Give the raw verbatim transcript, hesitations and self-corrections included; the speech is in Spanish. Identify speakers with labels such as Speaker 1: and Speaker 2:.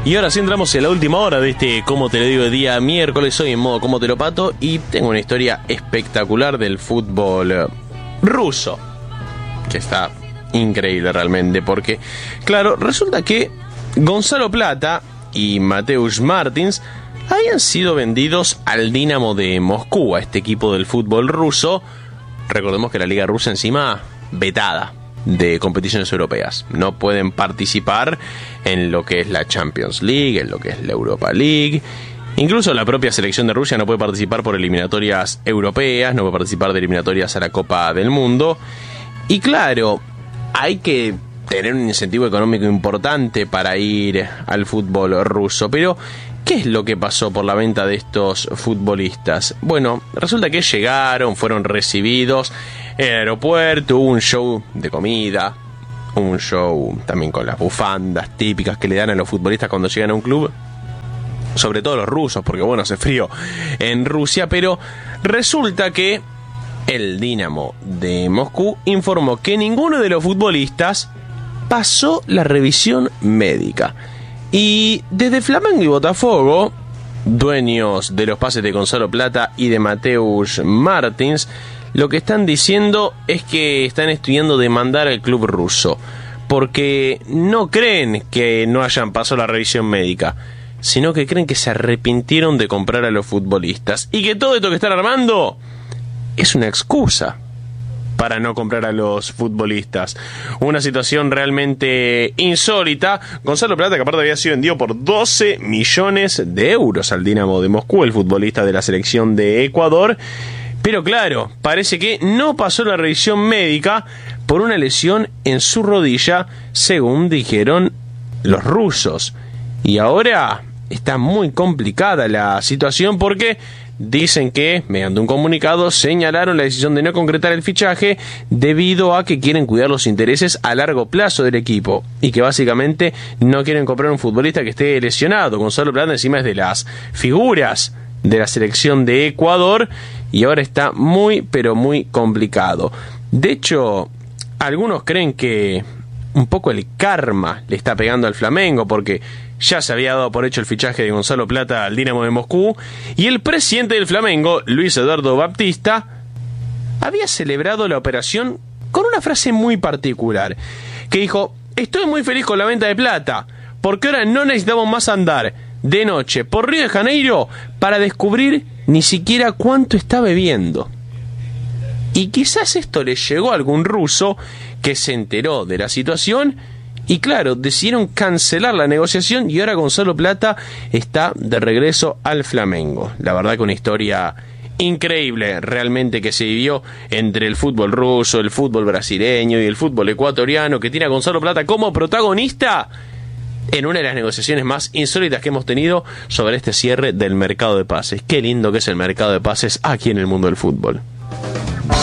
Speaker 1: Y ahora sí entramos en la última hora de este Cómo te lo digo de día miércoles. Hoy en modo Cómo te lo pato. Y tengo una historia espectacular del fútbol ruso, que está increíble realmente. Porque, claro, resulta que Gonzalo Plata y Mateusz Martins habían sido vendidos al Dinamo de Moscú, a este equipo del fútbol ruso. Recordemos que la liga rusa encima vetada de competiciones europeas. No pueden participar en lo que es la Champions League, en lo que es la Europa League. Incluso la propia selección de Rusia no puede participar por eliminatorias europeas, no puede participar de eliminatorias a la Copa del Mundo. Y claro, hay que tener un incentivo económico importante para ir al fútbol ruso. Pero, ¿qué es lo que pasó por la venta de estos futbolistas? Bueno, resulta que llegaron, fueron recibidos en el aeropuerto, hubo un show de comida, un show también con las bufandas típicas que le dan a los futbolistas cuando llegan a un club, sobre todo los rusos, porque bueno, hace frío en Rusia. Pero resulta que el Dinamo de Moscú informó que ninguno de los futbolistas pasó la revisión médica. Y desde Flamengo y Botafogo, dueños de los pases de Gonzalo Plata y de Mateusz Martins, lo que están diciendo es que están estudiando demandar al club ruso, porque no creen que no hayan pasado la revisión médica, sino que creen que se arrepintieron de comprar a los futbolistas, y que todo esto que están armando es una excusa para no comprar a los futbolistas. Una situación realmente insólita. Gonzalo Plata, que aparte había sido vendido por doce millones de euros al Dinamo de Moscú, el futbolista de la selección de Ecuador. Pero claro, parece que no pasó la revisión médica por una lesión en su rodilla, según dijeron los rusos. Y ahora está muy complicada la situación, porque dicen que, mediante un comunicado, señalaron la decisión de no concretar el fichaje debido a que quieren cuidar los intereses a largo plazo del equipo y que básicamente no quieren comprar un futbolista que esté lesionado. Gonzalo Plata encima es de las figuras de la selección de Ecuador y ahora está muy pero muy complicado. De hecho, algunos creen que un poco el karma le está pegando al Flamengo, porque ya se había dado por hecho el fichaje de Gonzalo Plata al Dinamo de Moscú, y el presidente del Flamengo, Luis Eduardo Baptista, había celebrado la operación con una frase muy particular, que dijo: estoy muy feliz con la venta de Plata, porque ahora no necesitamos más andar de noche por Río de Janeiro para descubrir ni siquiera cuánto está bebiendo. Y quizás esto le llegó a algún ruso que se enteró de la situación y claro, decidieron cancelar la negociación, y ahora Gonzalo Plata está de regreso al Flamengo. La verdad que una historia increíble realmente que se vivió entre el fútbol ruso, el fútbol brasileño y el fútbol ecuatoriano, que tiene a Gonzalo Plata como protagonista en una de las negociaciones más insólitas que hemos tenido sobre este cierre del mercado de pases. Qué lindo que es el mercado de pases aquí en el mundo del fútbol.